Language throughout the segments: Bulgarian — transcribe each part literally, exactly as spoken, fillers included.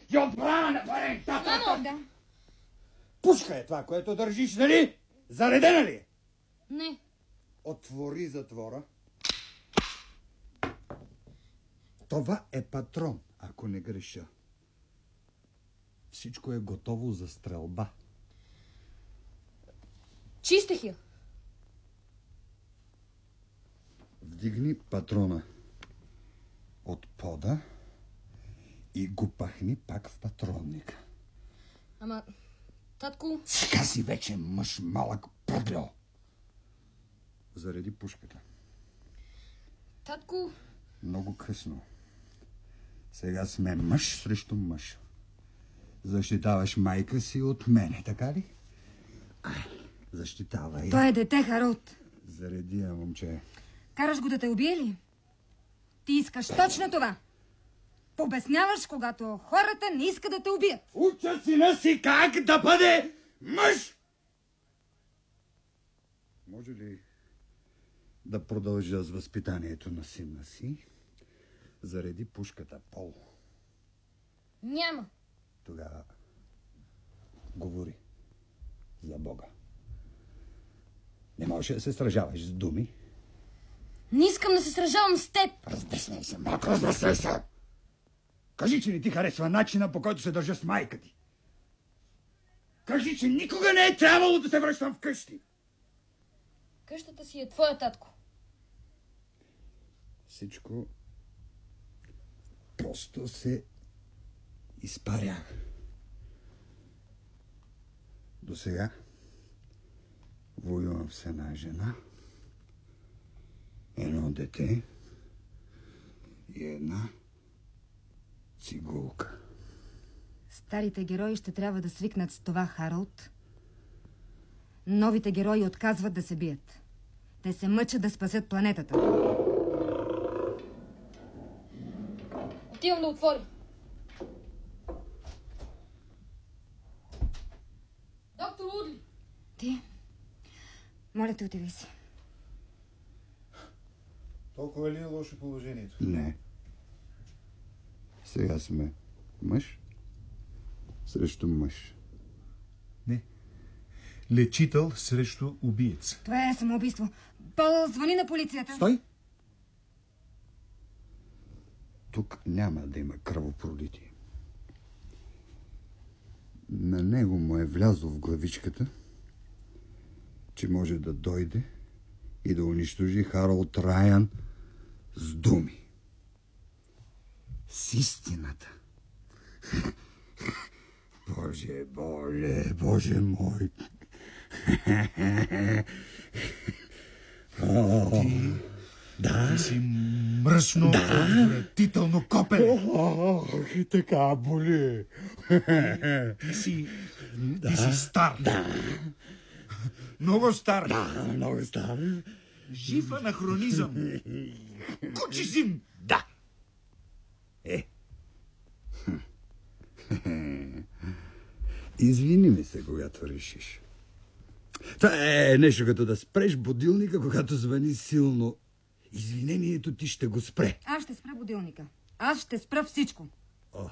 и отбрана на парента. Мамо, да. Пушка е това, което държиш, нали? Заредена ли е? Не. Отвори затвора. Това е патрон, ако не греша. Всичко е готово за стрелба. Чистех я. Вдигни патрона от пода и го пахни пак в патронника. Ама, татко... Сега си вече мъж малък проглел. Зареди пушката. Татко... Много късно. Сега сме мъж срещу мъж. Защитаваш майка си от мене, така ли? Ай, защитавай. Той е дете, Харолд. Зареди я, момче. Караш го да те убие ли? Ти искаш точно това. Побесняваш, когато хората не искат да те убият. Уча сина си как да бъде мъж! Може ли да продължа с възпитанието на сина си? Зареди пушката, Пол. Няма. Тогава говори за Бога. Не можеш да се сражаваш с думи. Не искам да се сражавам с теб. Разбесняй се, малко, разбесняй се. Кажи, че не ти харесва начина, по който се държа с майка ти. Кажи, че никога не е трябвало да се връщам вкъщи. Къщата си е твоя, татко. Всичко просто се изпаря. До сега воювам с една жена, едно дете и една цигулка. Старите герои ще трябва да свикнат с това, Харолд. Новите герои отказват да се бият. Те се мъчат да спасят планетата. Отивам да отворя. Доктор Удли! Ти? Моля те, отиди си. Толкова ли е лошо положението? Не. Сега сме мъж срещу мъж. Не. Лечител срещу убиец. Това е самоубийство. Пол, звъни на полицията. Стой! Тук няма да има кръвопролитие. На него му е влязло в главичката, че може да дойде и да унищожи Харолд Райан с думи. С истината. Боже, Боже, Боже мой. Ти... Да. Ти си мръсно, Да. отвратително копеле. Ох, и така боли. Ти си... Ти си стар. Да. Много стар. Да, много стар. Жив анахронизъм. Кучизим. Да. Е. Извини ми се, когато решиш. Това е нещо като да спреш будилника, когато звъни силно. Извинението ти ще го спре. Аз ще спра будилника. Аз ще спра всичко. О.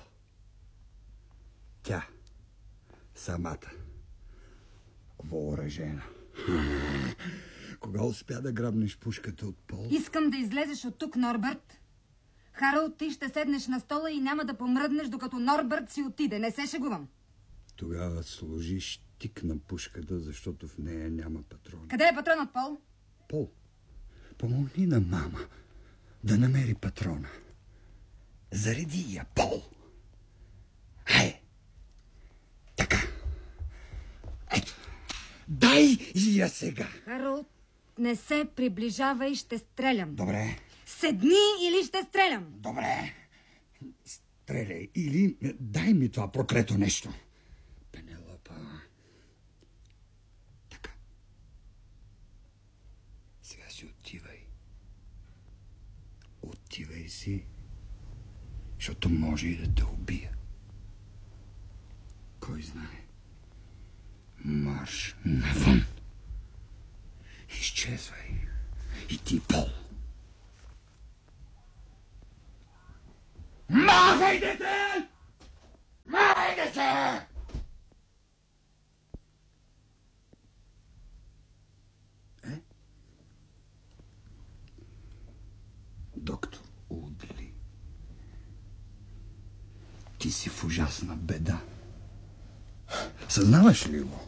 Тя. Самата. Въоръжена. Кога успя да грабнеш пушката от Пол? Искам да излезеш от тук, Норбърт. Харолд, ти ще седнеш на стола и няма да помръднеш, докато Норбърт си отиде. Не се шегувам. Тогава сложи щик на пушката, защото в нея няма патрон. Къде е патронът, Пол? Пол, помогни на мама да намери патрона. Зареди я, Пол. Хай! Така. Ето. Дай я сега. Харолд, не се приближавай, ще стрелям. Добре. Седни или ще стрелям. Добре. Стреляй. Или дай ми това проклето нещо. Пенелопа. Така. Сега си отивай. Отивай си, защото може и да те убия. Кой знае? Марш навън. Изчезвай. И ти, Пол. Махайте се! се! Е? Доктор Удли, ти си в ужасна беда. Съзнаваш ли го?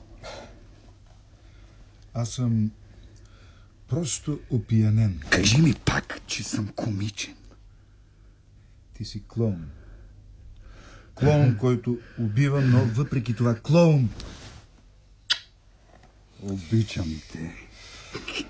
Аз съм просто опиянен. Кажи ми пак, че съм комичен. Ти си клоун. Клоун, който убива, но въпреки това клоун. Обичам те.